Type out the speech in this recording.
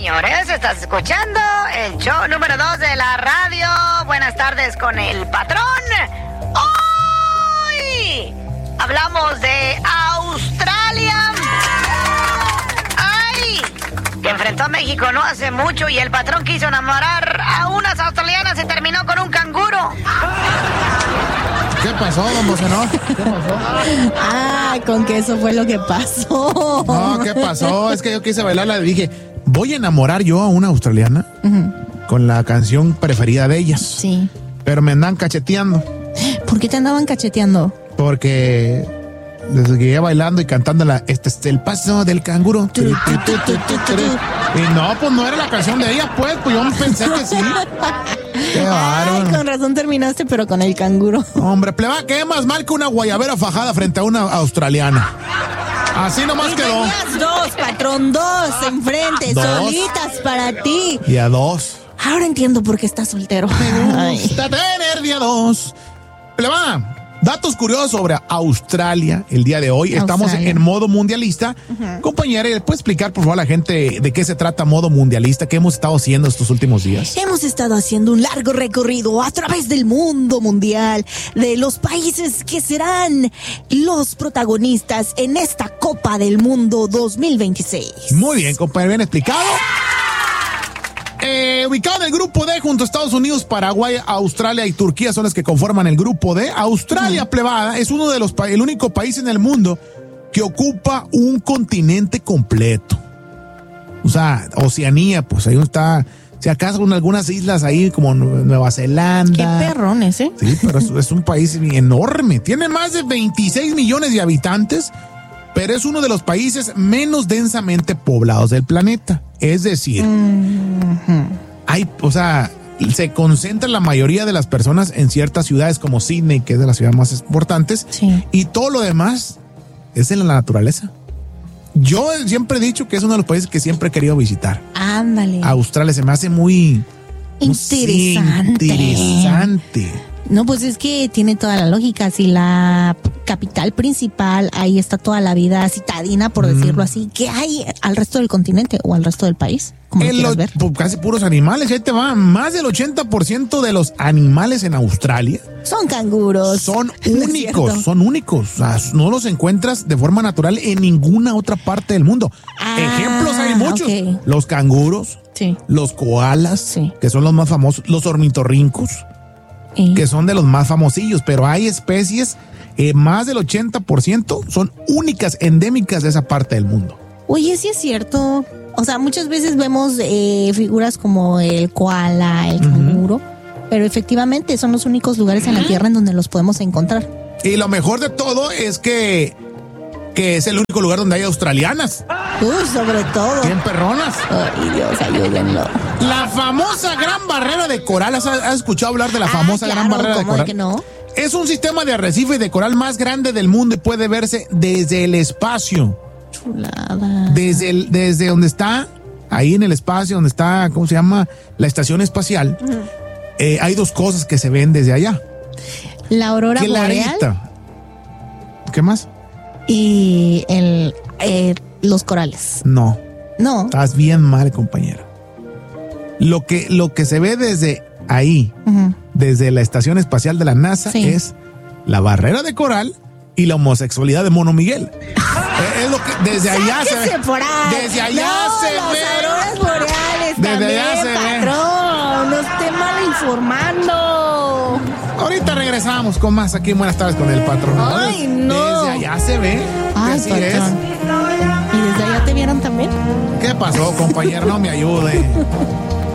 señores, estás escuchando el show número 2 de la radio. Buenas tardes con el patrón. Hoy hablamos de Australia. ¡Ay! Que enfrentó a México no hace mucho y el patrón quiso enamorar a unas australianas y terminó con un canguro. ¿Qué pasó, don Bocenó? ¿Qué pasó? Ah, con que eso fue lo que pasó. No, ¿qué pasó? Es que yo quise bailarla y dije, voy a enamorar yo a una australiana con la canción preferida de ellas. Sí. Pero me andan cacheteando. ¿Por qué te andaban cacheteando? Porque les seguía bailando y cantándola, este es el paso del canguro. Y no, pues no era la canción de ella, pues yo pensé que sí. Qué bárbaro. Ay, con razón terminaste, pero con el canguro. Hombre, pleba, ¿qué más mal que una guayabera fajada frente a una australiana? Así nomás quedó. Tenías dos, patrón, dos enfrente, solitas para ti. Y a dos. Ahora entiendo por qué estás soltero. Me gusta tener día dos. Pleba, datos curiosos sobre Australia el día de hoy. Estamos en modo mundialista. Compañera, ¿le puede explicar por favor a la gente de qué se trata modo mundialista? ¿Qué hemos estado haciendo estos últimos días? Hemos estado haciendo un largo recorrido a través del mundo mundial, de los países que serán los protagonistas en esta Copa del Mundo 2026. Muy bien, compañero, bien explicado. Ubicado en el grupo D junto a Estados Unidos, Paraguay, Australia y Turquía son los que conforman el grupo D. Australia, plebada, es uno de el único país en el mundo que ocupa un continente completo. O sea, Oceanía, pues ahí está, si acaso con algunas islas ahí como Nueva Zelanda. Qué perrones, ¿eh? Sí, pero es un país enorme. Tiene más de 26 millones de habitantes, pero es uno de los países menos densamente poblados del planeta. Es decir, se concentra la mayoría de las personas en ciertas ciudades como Sydney, que es de las ciudades más importantes, y todo lo demás es en la naturaleza. Yo siempre he dicho que es uno de los países que siempre he querido visitar. Ándale. Australia se me hace muy interesante. No, pues es que tiene toda la lógica. Si la capital principal, ahí está toda la vida citadina, por decirlo así, ¿qué hay al resto del continente o al resto del país? Casi puros animales. Ahí te va. Más del 80% de los animales en Australia son canguros. Son únicos, son únicos. O sea, no los encuentras de forma natural en ninguna otra parte del mundo. Ejemplos hay muchos. Okay. Los canguros, los koalas, que son los más famosos, los ornitorrincos, que son de los más famosillos, pero hay especies, más del 80% son únicas, endémicas de esa parte del mundo. Oye, sí es cierto. O sea, muchas veces vemos figuras como el koala, el canguro, pero efectivamente son los únicos lugares en la Tierra en donde los podemos encontrar. Y lo mejor de todo es que es el único lugar donde hay australianas. Sobre todo. Bien perronas. Ay, Dios, ayúdenlo. La famosa Gran Barrera de Coral. ¿Has escuchado hablar de la famosa Gran Barrera de Coral? Que no? Es un sistema de arrecife de coral más grande del mundo y puede verse desde el espacio. Chulada. Desde donde está, ahí en el espacio, donde está, ¿cómo se llama? La estación espacial. Hay dos cosas que se ven desde allá. La aurora boreal. ¿Qué más? Y los corales. No. No. Estás bien mal, compañera. Lo que se ve desde ahí, desde la estación espacial de la NASA, es la barrera de coral y la homosexualidad de Mono Miguel. Es lo que desde allá se ve. Desde allá se ve. Las auroras boreales desde también, allá se patrón. No esté mal informando. Ahorita regresamos con más aquí en Buenas Tardes con el patrón. Ay, no. Desde allá se ve. Ay, así patrón. Es. ¿Y desde allá te vieron también? ¿Qué pasó, compañero? No me ayude.